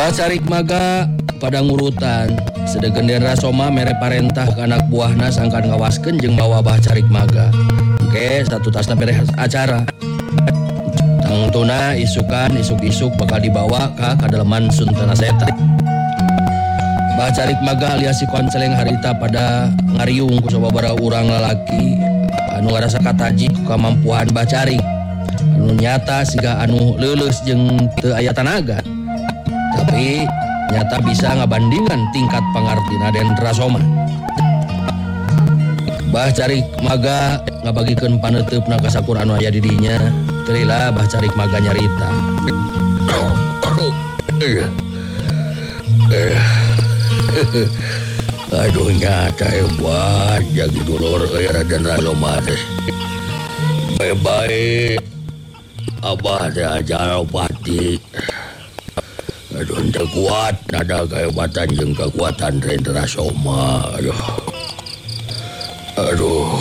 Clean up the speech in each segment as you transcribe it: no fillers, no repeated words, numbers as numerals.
Carik maga pada ngurutan sedegen Den Rasoma mere parentah ke anak buahna sangkan ngawaskeun jeung bawa bah carik maga. Oke, satu tasna beres acara. Tangtuna isukan isuk-isuk bakal dibawa ka kadaleman Suntana Seta. Bah carik maga alias si konseleng harita pada ngariung ku sababaraha urang lalaki anu ngarasa kataji ku kamampuan bah carik. Anu nyata siga anu leuleus jeung teu aya tanaga. Tapi nyata bisa ngabandingan tingkat pangartina Den Rasoma. Bah carik maga ngabagikeun paneteupna ka sakur anu aya di dinya. Terilah bah carik maga nyarita. Aduh nyata hebat jadi dulur Den Rasoma teh. Baik-baik abah teh ajar pati. Aduh ente kuat nada kehebatan jeung kekuatan Den Rasoma. Aduh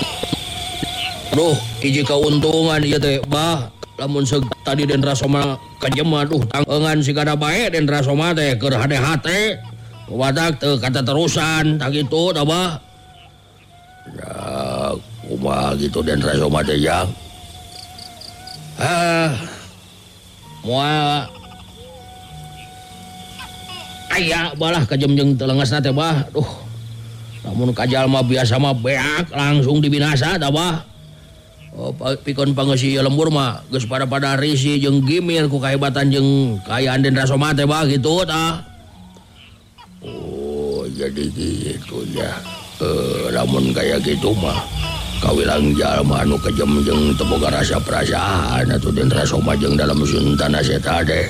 hiji kauntungan ieu teh bah lamun tadi Den Rasoma kajem aduh tangengan sigana bae Den Rasoma teh keur hade-hate wadak teu kata terusan tak kitu tah bah. Ya kumaha gitu Den Rasoma teh yang moal aya balah kajem jeung teu leungeusna teh bah. Duh lamun kajal mah biasa mah beak langsung dibinasa tah bah. Pikeun pangeusih lembur mah geus pada risi jeung gimir ku kahebatan jeung kaayaan Den Rasoma teh bah kitu tah. Oh jadi gitu ya. Lamun kaya gitu mah kawilang jalma anu kejem jeung teu boga rasa perasaan atuh Den Rasoma jeung dalam Suntana Seta teh.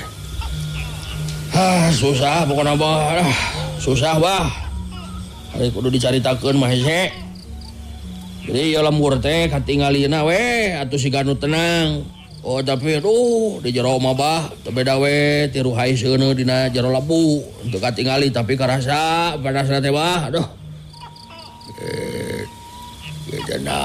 Susah pokoknya bah. Susah bah. Hari kudu dicaritakeun mah hese. Jadi ya lembur teh katingalina we atuh siga nu tenang. Oh tapi di jero mah bah teu beda we tiru hai seuneu dina jero labu untuk katingali tapi karasa panasna teh bah. Aduh.